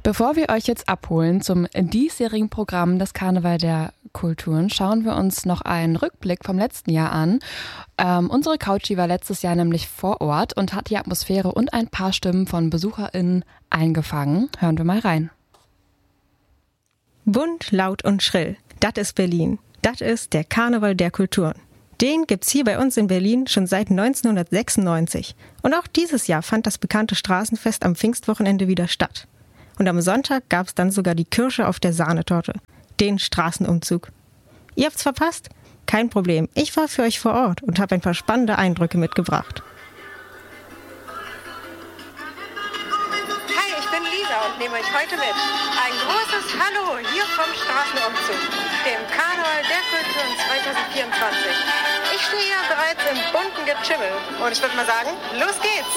Bevor wir euch jetzt abholen zum diesjährigen Programm des Karneval der Kulturen, schauen wir uns noch einen Rückblick vom letzten Jahr an. Unsere Couchi war letztes Jahr nämlich vor Ort und hat die Atmosphäre und ein paar Stimmen von BesucherInnen eingefangen. Hören wir mal rein. Bunt, laut und schrill. Das ist Berlin. Das ist der Karneval der Kulturen. Den gibt's hier bei uns in Berlin schon seit 1996. Und auch dieses Jahr fand das bekannte Straßenfest am Pfingstwochenende wieder statt. Und am Sonntag gab's dann sogar die Kirsche auf der Sahnetorte. Den Straßenumzug. Ihr habt's verpasst? Kein Problem. Ich war für euch vor Ort und habe ein paar spannende Eindrücke mitgebracht. Hi, ich bin Lisa und nehme euch heute mit. Ein großes Hallo hier vom Straßenumzug, dem Karneval der Kulturen 2024. Ich stehe hier bereits im bunten Getümmel und ich würde mal sagen, los geht's!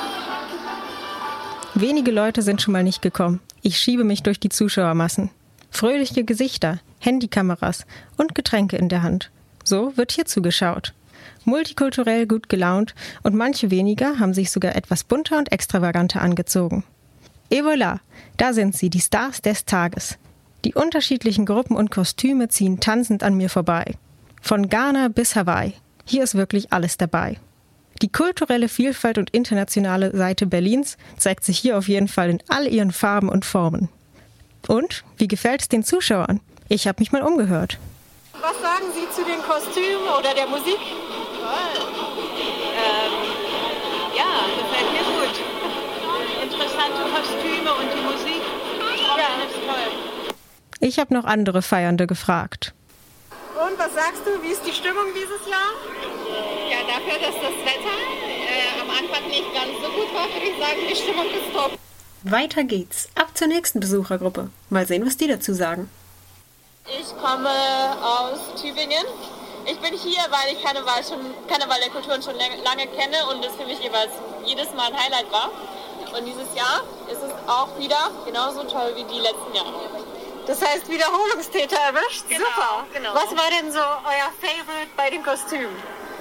Wenige Leute sind schon mal nicht gekommen. Ich schiebe mich durch die Zuschauermassen. Fröhliche Gesichter, Handykameras und Getränke in der Hand. So wird hier zugeschaut. Multikulturell gut gelaunt und manche weniger haben sich sogar etwas bunter und extravaganter angezogen. Et voilà, da sind sie, die Stars des Tages. Die unterschiedlichen Gruppen und Kostüme ziehen tanzend an mir vorbei. Von Ghana bis Hawaii. Hier ist wirklich alles dabei. Die kulturelle Vielfalt und internationale Seite Berlins zeigt sich hier auf jeden Fall in all ihren Farben und Formen. Und, wie gefällt es den Zuschauern? Ich habe mich mal umgehört. Was sagen Sie zu den Kostümen oder der Musik? Ja, gefällt mir gut. Interessante Kostüme und die Musik. Ja, ist toll. Ich habe noch andere Feiernde gefragt. Und was sagst du, wie ist die Stimmung dieses Jahr? Ja, dafür, dass das Wetter am Anfang nicht ganz so gut war, würde ich sagen, die Stimmung ist top. Weiter geht's. Ab zur nächsten Besuchergruppe. Mal sehen, was die dazu sagen. Ich komme aus Tübingen. Ich bin hier, weil ich Karneval der Kulturen schon lange kenne und es für mich jedes Mal ein Highlight war. Und dieses Jahr ist es auch wieder genauso toll wie die letzten Jahre. Das heißt, Wiederholungstäter erwischt? Genau, Super. genau. Was war denn so euer Favorite bei den Kostümen?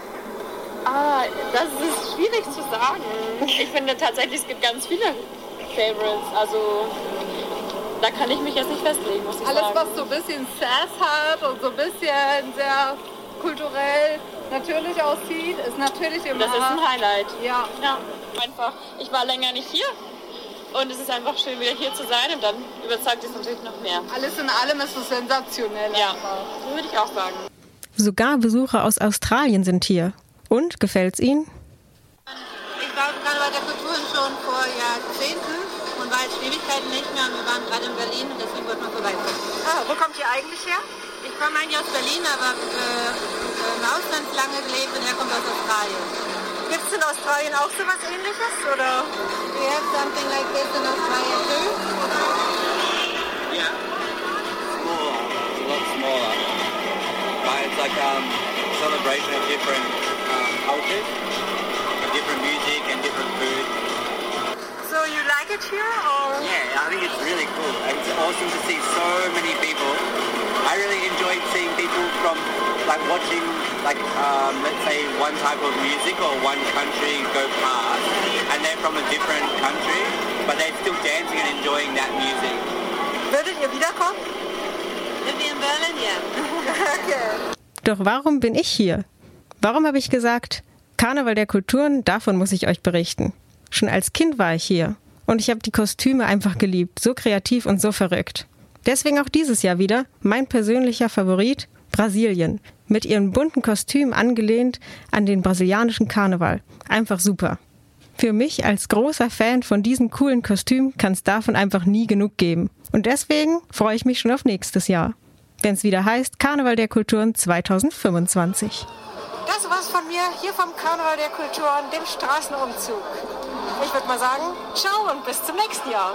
Das ist schwierig zu sagen. Ich finde tatsächlich, es gibt ganz viele Favorites. Also, da kann ich mich jetzt nicht festlegen, muss ich sagen. Alles, was sagen. so ein bisschen Sass hat und so ein bisschen sehr kulturell natürlich aussieht, ist natürlich immer... Das ist ein Highlight. Ja. Einfach, ich war länger nicht hier. Und es ist einfach schön, wieder hier zu sein und dann überzeugt es natürlich noch mehr. Alles in allem ist es sensationell. Ja, einfach. so würde ich auch sagen. Sogar Besucher aus Australien sind hier. Und, gefällt's Ihnen? Ich war im Karneval der Kulturen schon vor Jahrzehnten und war jetzt Ewigkeiten nicht mehr. Und wir waren gerade in Berlin und deswegen wollten wir vorbeikommen. Wo kommt ihr eigentlich her? Ich komme eigentlich aus Berlin, aber im Ausland lange gelebt und er kommt aus Australien. Gibt es in Australien auch so was Ähnliches? Oder? We have something like this in Australia too. Yeah, smaller, it's a lot smaller. But it's like a celebration of different cultures, different music and different food. So you like it here? Or? Yeah, I think it's really cool. It's awesome to see so many people. I really enjoyed seeing people from watching let's say one type of music or one country go past and they're from a different country but they're still dancing and enjoying that music. Würdet ihr wiederkommen? Sind wir in Berlin? Ja. Okay. Doch warum bin ich hier? Warum habe ich gesagt, Karneval der Kulturen, davon muss ich euch berichten. Schon als Kind war ich hier und ich habe die Kostüme einfach geliebt, so kreativ und so verrückt. Deswegen auch dieses Jahr wieder mein persönlicher Favorit, Brasilien. Mit ihren bunten Kostümen angelehnt an den brasilianischen Karneval. Einfach super. Für mich als großer Fan von diesen coolen Kostümen kann es davon einfach nie genug geben. Und deswegen freue ich mich schon auf nächstes Jahr. Wenn es wieder heißt Karneval der Kulturen 2025. Das war's von mir hier vom Karneval der Kulturen, dem Straßenumzug. Ich würde mal sagen, ciao und bis zum nächsten Jahr.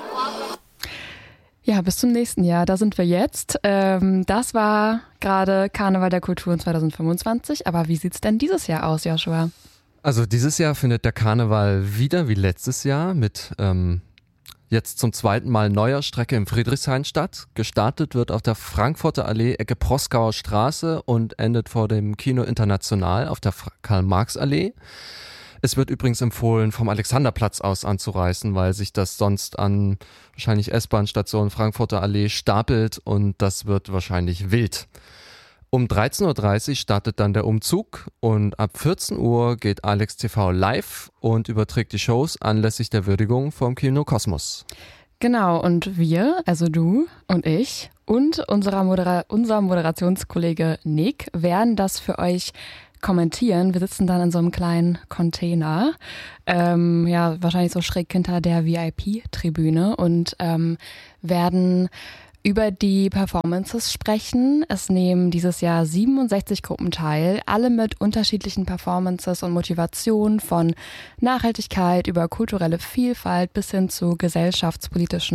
Ja, bis zum nächsten Jahr. Da sind wir jetzt. Das war gerade Karneval der Kulturen 2025. Aber wie sieht's denn dieses Jahr aus, Joshua? Also dieses Jahr findet der Karneval wieder wie letztes Jahr mit jetzt zum zweiten Mal neuer Strecke im Friedrichshain statt. Gestartet wird auf der Frankfurter Allee, Ecke Proskauer Straße und endet vor dem Kino International auf der Karl-Marx-Allee. Es wird übrigens empfohlen, vom Alexanderplatz aus anzureisen, weil sich das sonst an wahrscheinlich S-Bahn-Station Frankfurter Allee stapelt und das wird wahrscheinlich wild. Um 13.30 Uhr startet dann der Umzug und ab 14 Uhr geht Alex TV live und überträgt die Shows anlässlich der Würdigung vom Kino Kosmos. Genau, und wir, also du und ich und unser Moderationskollege Nick werden das für euch kommentieren. Wir sitzen dann in so einem kleinen Container, wahrscheinlich so schräg hinter der VIP-Tribüne und werden über die Performances sprechen. Es nehmen dieses Jahr 67 Gruppen teil, alle mit unterschiedlichen Performances und Motivationen von Nachhaltigkeit über kulturelle Vielfalt bis hin zu gesellschaftspolitisch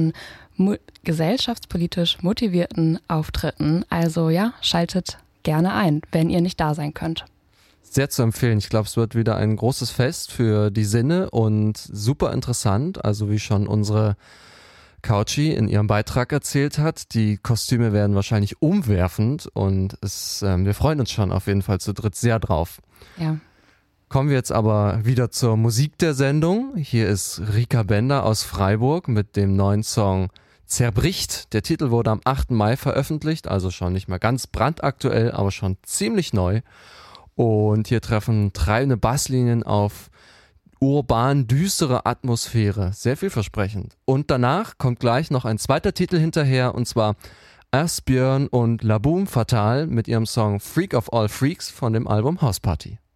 motivierten Auftritten. Also ja, schaltet gerne ein, wenn ihr nicht da sein könnt. Sehr zu empfehlen. Ich glaube, es wird wieder ein großes Fest für die Sinne und super interessant. Also wie schon unsere Couchy in ihrem Beitrag erzählt hat, die Kostüme werden wahrscheinlich umwerfend und wir freuen uns schon auf jeden Fall zu dritt sehr drauf. Ja. Kommen wir jetzt aber wieder zur Musik der Sendung. Hier ist Rika Bender aus Freiburg mit dem neuen Song Zerbricht. Der Titel wurde am 8. Mai veröffentlicht, also schon nicht mehr ganz brandaktuell, aber schon ziemlich neu. Und hier treffen treibende Basslinien auf urban düstere Atmosphäre. Sehr vielversprechend. Und danach kommt gleich noch ein zweiter Titel hinterher, und zwar Asbjörn und La Boom Fatal mit ihrem Song Freak of All Freaks von dem Album House Party.